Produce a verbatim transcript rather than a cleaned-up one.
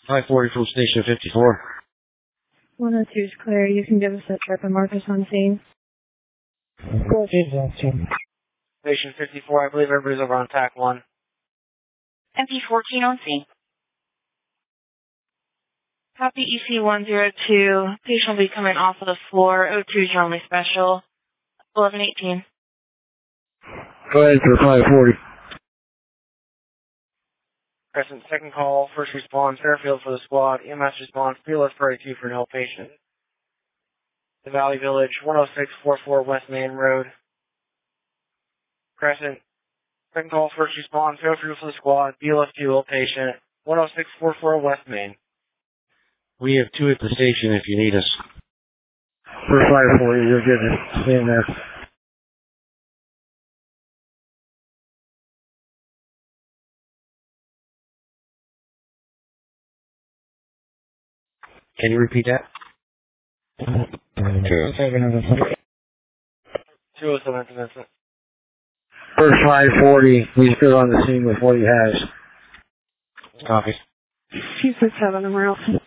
five forty from Station fifty-four. one oh two is clear. You can give us a trip and mark us on scene. Station fifty-four, I believe everybody's over on tack one. M P fourteen on scene. Copy E C one oh two. Patient will be coming off of the floor. O two is your only special. eleven eighteen. Go ahead for five forty. Crescent, second call, first response, Fairfield for the squad, E M S response, P L S priority two for no patient. The Valley Village, one oh six forty-four West Main Road. Crescent, second call, first response, Fairfield for the squad, B L S fuel patient, one oh six forty-four West Main. We have two at the station if you need us. For five forty, you're good to stay in there. Can you repeat that? two oh seven Vincent. For five forty, he's good on the scene with what he has. Copy. two six seven, and we're out.